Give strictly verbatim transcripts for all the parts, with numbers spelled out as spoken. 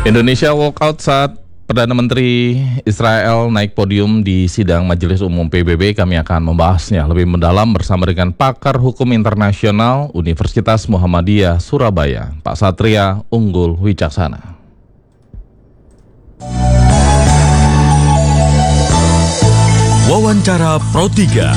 Indonesia walkout saat Perdana Menteri Israel naik podium di sidang Majelis Umum P B B. Kami akan membahasnya lebih mendalam bersama dengan pakar hukum internasional Universitas Muhammadiyah Surabaya, Pak Satria Unggul Wicaksana. Wawancara Pro tiga.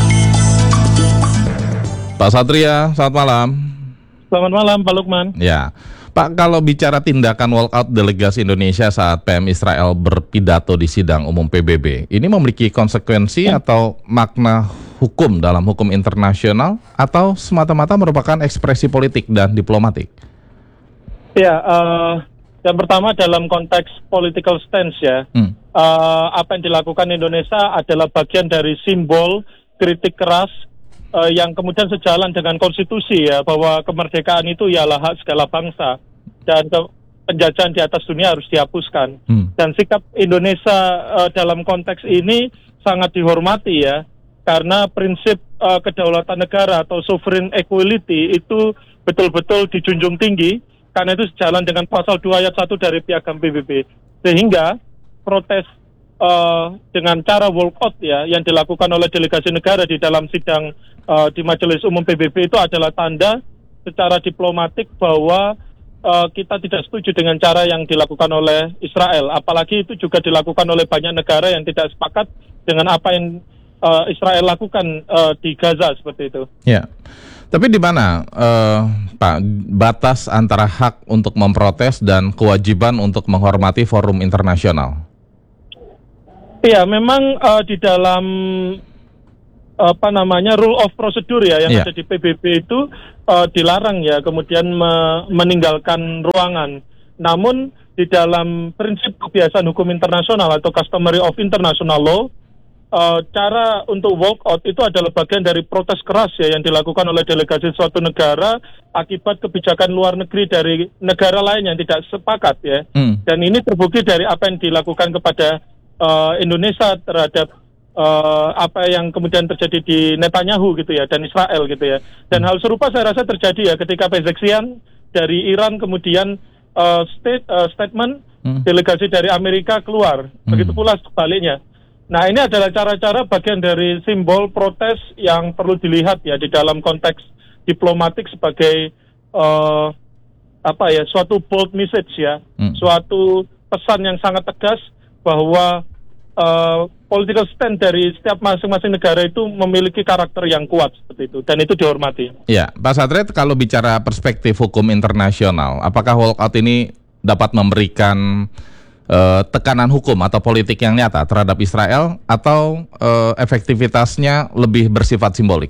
Pak Satria, selamat malam. Selamat malam, Pak Lukman. Ya, Pak, kalau bicara tindakan walkout delegasi Indonesia saat P M Israel berpidato di sidang umum P B B, ini memiliki konsekuensi atau makna hukum dalam hukum internasional atau semata-mata merupakan ekspresi politik dan diplomatik? Ya, uh, yang pertama dalam konteks political stance ya, hmm. uh, apa yang dilakukan Indonesia adalah bagian dari simbol kritik keras uh, yang kemudian sejalan dengan konstitusi ya, bahwa kemerdekaan itu ialah hak segala bangsa dan ke- penjajahan di atas dunia harus dihapuskan. Hmm. Dan sikap Indonesia uh, dalam konteks ini sangat dihormati ya, karena prinsip uh, kedaulatan negara atau sovereign equality itu betul-betul dijunjung tinggi, karena itu sejalan dengan pasal dua ayat satu dari Piagam P B B. Sehingga protes uh, dengan cara walkout ya yang dilakukan oleh delegasi negara di dalam sidang uh, di Majelis Umum P B B itu adalah tanda secara diplomatik bahwa uh, kita tidak setuju dengan cara yang dilakukan oleh Israel. Apalagi itu juga dilakukan oleh banyak negara yang tidak sepakat dengan apa yang uh, Israel lakukan uh, di Gaza seperti itu. Ya. Tapi di mana, uh, Pak, batas antara hak untuk memprotes dan kewajiban untuk menghormati forum internasional? Iya, memang uh, di dalam apa namanya rule of procedure ya yang yeah. ada di P B B itu uh, dilarang ya kemudian me- meninggalkan ruangan. Namun di dalam prinsip kebiasaan hukum internasional atau customary of international law, Uh, cara untuk walkout itu adalah bagian dari protes keras ya yang dilakukan oleh delegasi suatu negara akibat kebijakan luar negeri dari negara lain yang tidak sepakat ya. Hmm. Dan ini terbukti dari apa yang dilakukan kepada uh, Indonesia terhadap uh, apa yang kemudian terjadi di Netanyahu gitu ya dan Israel gitu ya. Dan hmm. hal serupa saya rasa terjadi ya ketika Pezeshkian dari Iran kemudian uh, state, uh, statement hmm. delegasi dari Amerika keluar. Hmm. Begitu pula sebaliknya. Nah, ini adalah cara-cara bagian dari simbol protes yang perlu dilihat ya di dalam konteks diplomatik sebagai uh, apa ya suatu bold message ya, hmm. suatu pesan yang sangat tegas bahwa uh, political stand dari setiap masing-masing negara itu memiliki karakter yang kuat seperti itu dan itu dihormati. Ya, Pak Satria, kalau bicara perspektif hukum internasional, apakah walkout ini dapat memberikan Uh, tekanan hukum atau politik yang nyata terhadap Israel atau uh, efektivitasnya lebih bersifat simbolik?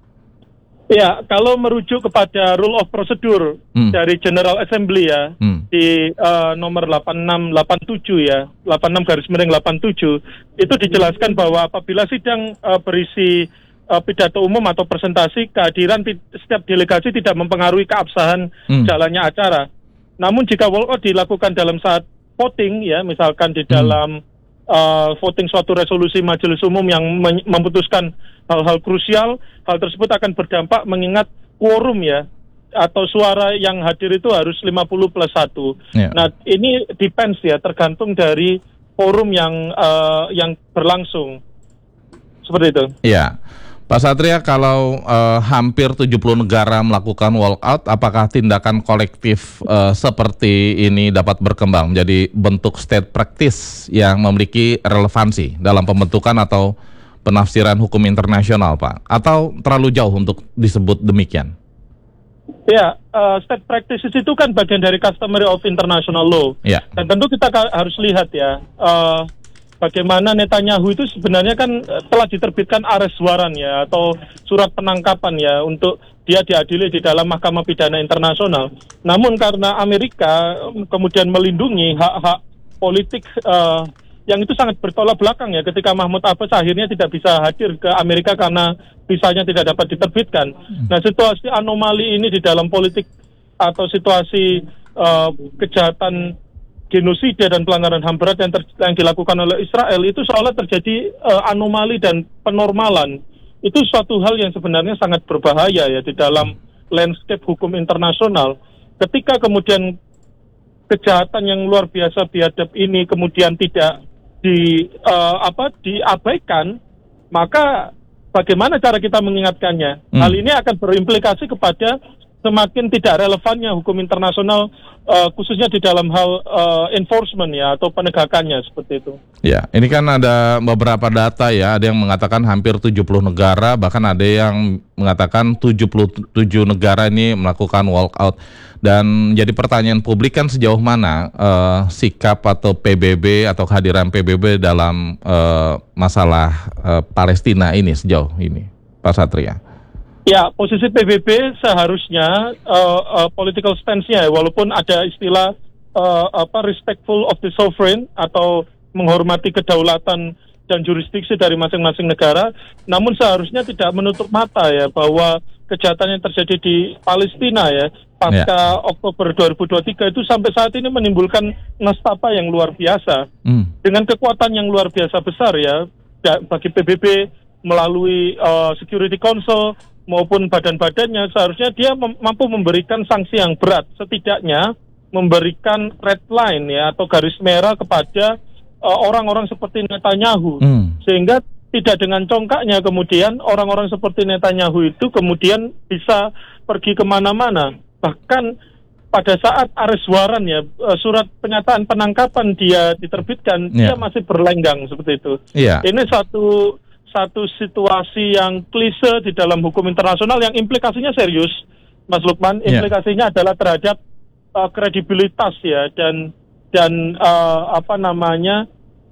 Ya, kalau merujuk kepada rule of procedure hmm. dari General Assembly ya hmm. di uh, nomor delapan enam delapan tujuh ya, delapan enam garis miring delapan tujuh itu dijelaskan bahwa apabila sidang uh, berisi uh, pidato umum atau presentasi, kehadiran pi- setiap delegasi tidak mempengaruhi keabsahan hmm. jalannya acara. Namun jika walkout dilakukan dalam saat voting ya, misalkan di dalam hmm. uh, voting suatu resolusi majelis umum yang men- memutuskan hal-hal krusial, hal tersebut akan berdampak mengingat quorum ya, atau suara yang hadir itu harus lima puluh plus satu. Yeah. Nah, ini depends ya, tergantung dari forum yang uh, yang berlangsung. Seperti itu. Iya. Pak Satria, kalau uh, hampir tujuh puluh negara melakukan walkout, apakah tindakan kolektif uh, seperti ini dapat berkembang menjadi bentuk state practice yang memiliki relevansi dalam pembentukan atau penafsiran hukum internasional, Pak? Atau terlalu jauh untuk disebut demikian? Ya, uh, state practices itu kan bagian dari customary of international law. Ya. Dan tentu kita ka- harus lihat ya, uh, bagaimana Netanyahu itu sebenarnya kan telah diterbitkan arrest warrant ya atau surat penangkapan ya untuk dia diadili di dalam Mahkamah Pidana Internasional. Namun karena Amerika kemudian melindungi hak-hak politik uh, yang itu sangat bertolak belakang ya ketika Mahmud Abbas akhirnya tidak bisa hadir ke Amerika karena visanya tidak dapat diterbitkan. Nah, situasi anomali ini di dalam politik atau situasi uh, kejahatan genosida dan pelanggaran H A M berat yang, ter- yang dilakukan oleh Israel itu seolah terjadi uh, anomali dan penormalan. Itu suatu hal yang sebenarnya sangat berbahaya ya di dalam landscape hukum internasional. Ketika kemudian kejahatan yang luar biasa biadab ini kemudian tidak di uh, apa diabaikan, maka bagaimana cara kita mengingatkannya? Hmm. Hal ini akan berimplikasi kepada semakin tidak relevannya hukum internasional, uh, khususnya di dalam hal uh, enforcement ya atau penegakannya seperti itu. Ya, ini kan ada beberapa data ya, ada yang mengatakan hampir tujuh puluh negara, bahkan ada yang mengatakan tujuh puluh tujuh negara ini melakukan walkout. Dan jadi pertanyaan publik kan sejauh mana uh, sikap atau P B B atau kehadiran P B B dalam uh, masalah uh, Palestina ini sejauh ini, Pak Satria? Ya, posisi P B B seharusnya uh, uh, political stance-nya, walaupun ada istilah uh, apa respectful of the sovereign atau menghormati kedaulatan dan jurisdiksi dari masing-masing negara, namun seharusnya tidak menutup mata ya bahwa kejahatan yang terjadi di Palestina ya pasca ya. Oktober dua ribu dua puluh tiga itu sampai saat ini menimbulkan nestapa yang luar biasa hmm. dengan kekuatan yang luar biasa besar ya bagi P B B melalui uh, Security Council maupun badan-badannya. Seharusnya dia mem- mampu memberikan sanksi yang berat, setidaknya memberikan red line ya atau garis merah kepada uh, orang-orang seperti Netanyahu hmm. sehingga tidak dengan congkaknya kemudian orang-orang seperti Netanyahu itu kemudian bisa pergi kemana-mana. Bahkan pada saat arrest warrant ya, surat penyataan penangkapan dia diterbitkan, yeah. dia masih berlenggang seperti itu. Yeah. Ini satu satu situasi yang klise di dalam hukum internasional yang implikasinya serius, Mas Lukman. Implikasinya yeah. adalah terhadap uh, kredibilitas ya dan dan uh, apa namanya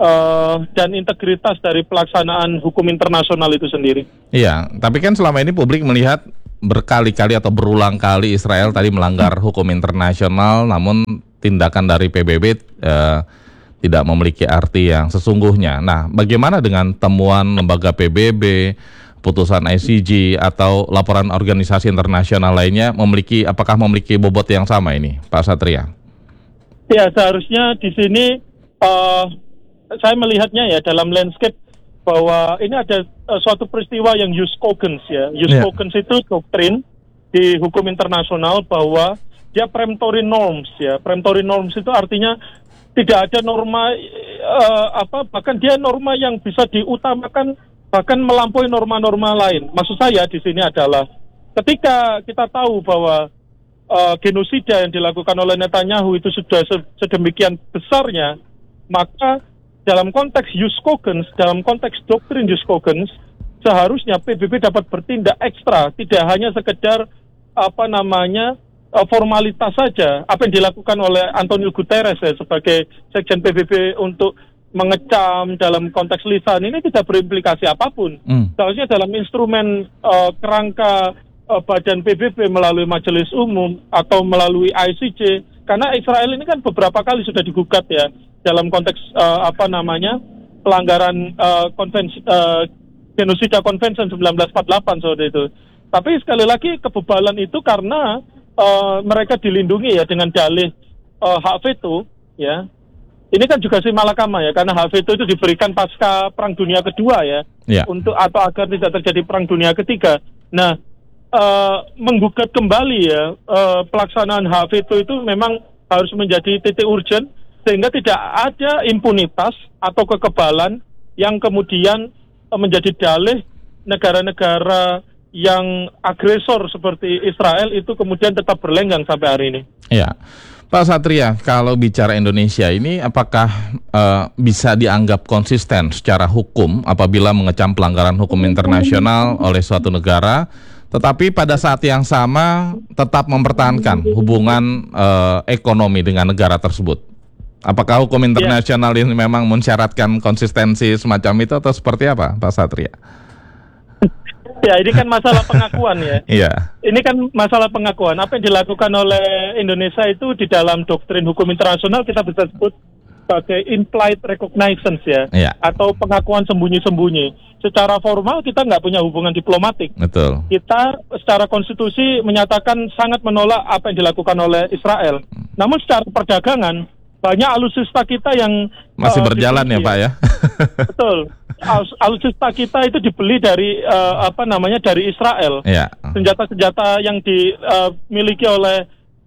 Uh, dan integritas dari pelaksanaan hukum internasional itu sendiri. Iya, tapi kan selama ini publik melihat berkali-kali atau berulang kali Israel tadi melanggar hukum internasional, namun tindakan dari P B B uh, tidak memiliki arti yang sesungguhnya. Nah, bagaimana dengan temuan lembaga P B B, putusan I C J atau laporan organisasi internasional lainnya memiliki apakah memiliki bobot yang sama ini, Pak Satria? Ya, seharusnya di sini uh, saya melihatnya ya dalam landscape bahwa ini ada uh, suatu peristiwa yang jus cogens ya. Jus yeah. cogens itu doktrin di hukum internasional bahwa dia peremptory norms ya. Peremptory norms itu artinya tidak ada norma uh, apa bahkan dia norma yang bisa diutamakan bahkan melampaui norma-norma lain. Maksud saya di sini adalah ketika kita tahu bahwa uh, genosida yang dilakukan oleh Netanyahu itu sudah sedemikian besarnya, maka dalam konteks jus cogens, dalam konteks doktrin jus cogens, seharusnya P B B dapat bertindak ekstra, tidak hanya sekedar apa namanya formalitas saja. Apa yang dilakukan oleh Antonio Guterres ya, sebagai sekjen P B B untuk mengecam dalam konteks lisan ini tidak berimplikasi apapun. Hmm. Seharusnya dalam instrumen uh, kerangka uh, badan P B B melalui Majelis Umum atau melalui I C J, karena Israel ini kan beberapa kali sudah digugat ya dalam konteks uh, apa namanya pelanggaran uh, konvensi uh, genosida Convention seribu sembilan ratus empat puluh delapan seperti itu. Tapi sekali lagi kebebalan itu karena uh, mereka dilindungi ya dengan dalih uh, hak veto ya. Ini kan juga si malakama ya, karena hak veto itu diberikan pasca Perang Dunia Kedua ya, yeah. untuk atau agar tidak terjadi Perang Dunia Ketiga. Nah, uh, menggugat kembali ya uh, pelaksanaan hak veto itu memang harus menjadi titik urgen, sehingga tidak ada impunitas atau kekebalan yang kemudian menjadi dalih negara-negara yang agresor seperti Israel itu kemudian tetap berlenggang sampai hari ini. Ya, Pak Satria, kalau bicara Indonesia ini apakah uh, bisa dianggap konsisten secara hukum apabila mengecam pelanggaran hukum internasional oleh suatu negara, tetapi pada saat yang sama tetap mempertahankan hubungan uh, ekonomi dengan negara tersebut? Apakah hukum internasional ya. ini memang mensyaratkan konsistensi semacam itu atau seperti apa, Pak Satria? Ya, ini kan masalah pengakuan ya. Iya. Ini kan masalah pengakuan. Apa yang dilakukan oleh Indonesia itu di dalam doktrin hukum internasional kita bisa sebut sebagai implied recognitions ya, ya. Atau pengakuan sembunyi-sembunyi. Secara formal kita nggak punya hubungan diplomatik. Betul. Kita secara konstitusi menyatakan sangat menolak apa yang dilakukan oleh Israel. Namun secara perdagangan banyak alutsista kita yang masih uh, berjalan dibeli, ya Pak ya. Betul. Al- alutsista kita itu dibeli dari uh, apa namanya dari Israel. Ya. Senjata-senjata yang dimiliki oleh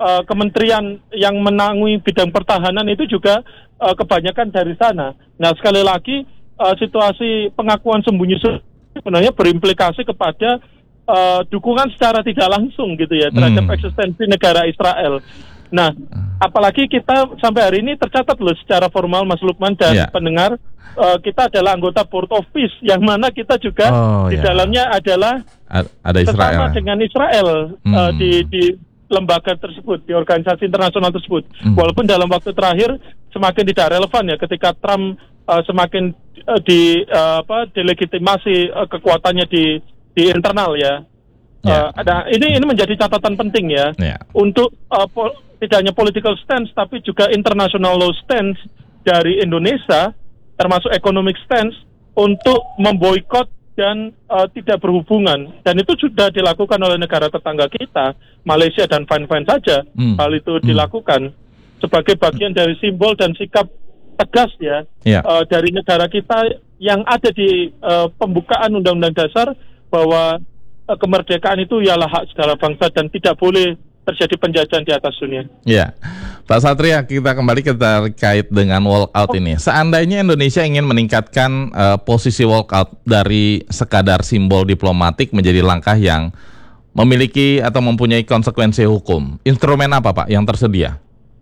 uh, kementerian yang menangani bidang pertahanan itu juga uh, kebanyakan dari sana. Nah, sekali lagi uh, situasi pengakuan sembunyi sebenarnya berimplikasi kepada uh, dukungan secara tidak langsung gitu ya terhadap Hmm. eksistensi negara Israel. Nah, apalagi kita sampai hari ini tercatat loh secara formal, Mas Lukman dan Ya. pendengar, uh, kita adalah anggota Board of Peace, yang mana kita juga Oh, di ya. dalamnya adalah A- Ada Israel. bersama dengan Israel uh, Hmm. di di lembaga tersebut, di organisasi internasional tersebut. Hmm. Walaupun dalam waktu terakhir semakin tidak relevan ya, ketika Trump uh, semakin uh, di uh, apa delegitimasi uh, kekuatannya di di internal ya. Ya. Uh, ada ini ini menjadi catatan penting ya Ya. untuk uh, pol- tidak hanya political stance tapi juga international law stance dari Indonesia, termasuk economic stance untuk memboikot dan uh, tidak berhubungan, dan itu sudah dilakukan oleh negara tetangga kita, Malaysia, dan fine-fine saja. Hmm. Hal itu Hmm. dilakukan sebagai bagian dari simbol dan sikap tegas ya, Ya. uh, dari negara kita yang ada di uh, pembukaan Undang-Undang Dasar bahwa uh, kemerdekaan itu ialah hak segala bangsa dan tidak boleh terjadi penjajahan di atas dunia. Ya, Pak Satria, kita kembali ke terkait dengan walkout ini. Seandainya Indonesia ingin meningkatkan eh, posisi walkout dari sekadar simbol diplomatik menjadi langkah yang memiliki atau mempunyai konsekuensi hukum, instrumen apa Pak yang tersedia?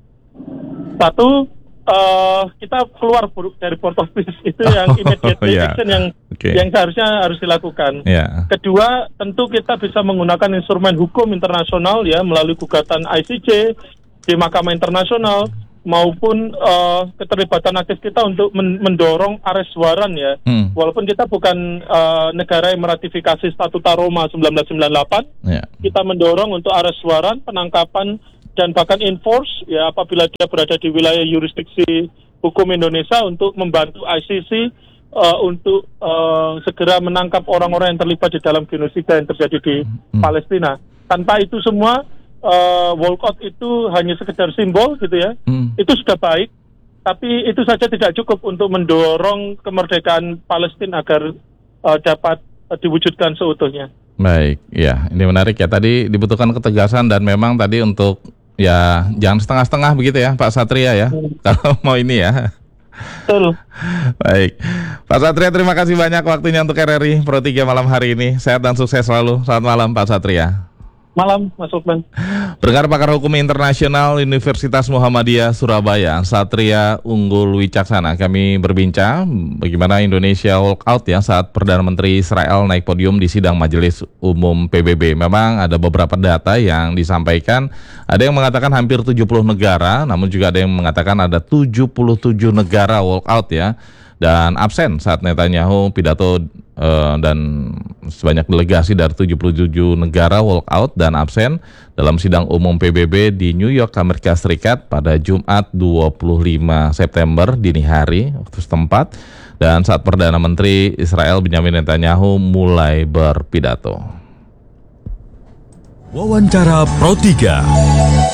Satu, uh, kita keluar bu- dari Port of Peace, itu yang immediate ya. action yang Oke. yang seharusnya harus dilakukan. Ya. Kedua, tentu kita bisa menggunakan instrumen hukum internasional ya, melalui gugatan I C J di Mahkamah Internasional maupun uh, keterlibatan aktif kita untuk men- mendorong arrest warrant ya. Hmm. Walaupun kita bukan uh, negara yang meratifikasi Statuta Roma seribu sembilan ratus sembilan puluh delapan, Ya. kita mendorong untuk arrest warrant, penangkapan, dan bahkan enforce ya apabila dia berada di wilayah yurisdiksi hukum Indonesia untuk membantu I C C uh, untuk uh, segera menangkap orang-orang yang terlibat di dalam genosida yang terjadi di Hmm. Palestina. Tanpa itu semua, uh, walkout itu hanya sekedar simbol gitu ya. Hmm. Itu sudah baik, tapi itu saja tidak cukup untuk mendorong kemerdekaan Palestina agar uh, dapat uh, diwujudkan seutuhnya. Baik, ya ini menarik ya. Tadi dibutuhkan ketegasan dan memang tadi untuk ya jangan setengah-setengah begitu ya Pak Satria ya. Hmm. Kalau mau ini ya. Betul. Baik, Pak Satria terima kasih banyak waktunya untuk R R I Pro tiga malam hari ini. Sehat dan sukses selalu. Selamat malam Pak Satria. Malam, Mas Lukman. Pendengar pakar hukum internasional Universitas Muhammadiyah Surabaya, Satria Unggul Wicaksana, kami berbincang bagaimana Indonesia walkout ya saat Perdana Menteri Israel naik podium di sidang Majelis Umum P B B. Memang ada beberapa data yang disampaikan, ada yang mengatakan hampir tujuh puluh negara, namun juga ada yang mengatakan ada tujuh puluh tujuh negara walkout ya, dan absen saat Netanyahu pidato uh, dan sebanyak delegasi dari tujuh puluh tujuh negara walkout dan absen dalam sidang umum P B B di New York, Amerika Serikat pada Jumat dua puluh lima September dini hari waktu setempat, dan saat Perdana Menteri Israel Benjamin Netanyahu mulai berpidato. Wawancara Pro tiga.